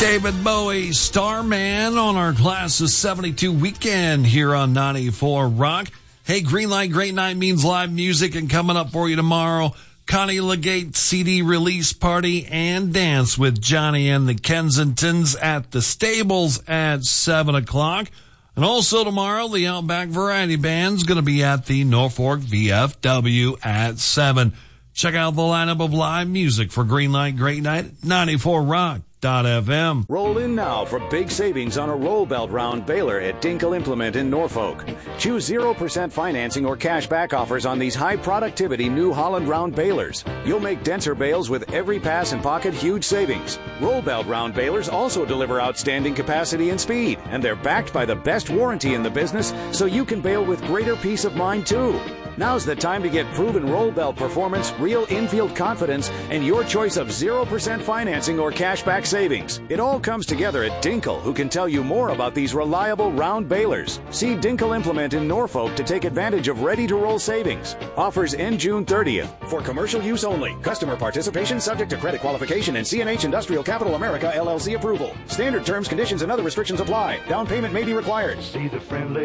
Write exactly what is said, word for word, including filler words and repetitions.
David Bowie, Starman on our Class of seventy-two weekend here on ninety-four Rock. Hey, Greenlight Great Night means live music, and coming up for you tomorrow, Connie Legate C D release party and dance with Johnny and the Kensingtons at the Stables at seven o'clock. And also tomorrow, the Outback Variety Band's going to be at the Norfolk V F W at seven. Check out the lineup of live music for Greenlight Great Night at ninety-four rock dot f m. Roll in now for big savings on a roll belt round baler at Dinkle Implement in Norfolk. Choose zero percent financing or cash back offers on these high productivity New Holland round balers. You'll make denser bales with every pass and pocket huge savings. Roll belt round balers also deliver outstanding capacity and speed, and they're backed by the best warranty in the business, so you can bale with greater peace of mind too. Now's the time to get proven roll belt performance, real infield confidence, and your choice of zero percent financing or cashback savings. It all comes together at Dinkle, who can tell you more about these reliable round balers. See Dinkle Implement in Norfolk to take advantage of ready-to-roll savings. Offers end June thirtieth. For commercial use only. Customer participation subject to credit qualification and C and H Industrial Capital America L L C approval. Standard terms, conditions, and other restrictions apply. Down payment may be required. See the friendly